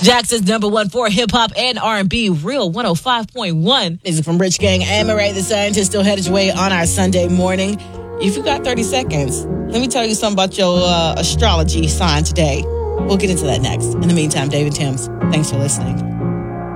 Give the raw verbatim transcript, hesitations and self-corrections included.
Jackson's number one for hip-hop and R and B, Real one oh five point one. Music from Rich Gang and Murray the Scientist still headed your way on our Sunday morning. If you got thirty seconds, let me tell you something about your uh, astrology sign today. We'll get into that next. In the meantime, David Timms, thanks for listening.